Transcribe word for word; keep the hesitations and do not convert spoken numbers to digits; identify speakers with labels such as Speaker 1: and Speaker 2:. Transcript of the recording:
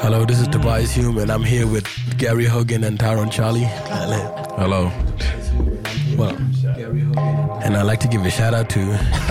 Speaker 1: Hello, this is Tobias Hume, and I'm here with Gary Hogan and Tyrone Charlie.
Speaker 2: Hello.
Speaker 1: Well, and I'd like to give a shout out to